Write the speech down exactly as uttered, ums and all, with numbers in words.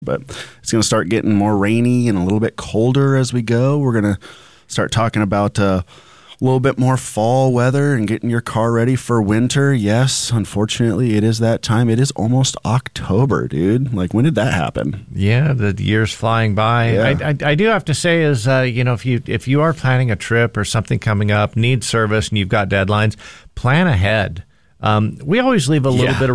But it's going to start getting more rainy and a little bit colder as we go. We're going to start talking about uh, a little bit more fall weather and getting your car ready for winter. Yes, unfortunately, it is that time. It is almost October, dude. Like, when did that happen? Yeah, the year's flying by. Yeah. I, I, I do have to say is, uh, you know, if you if you are planning a trip or something coming up, need service, and you've got deadlines, plan ahead. Um, we always leave a little Yeah. bit of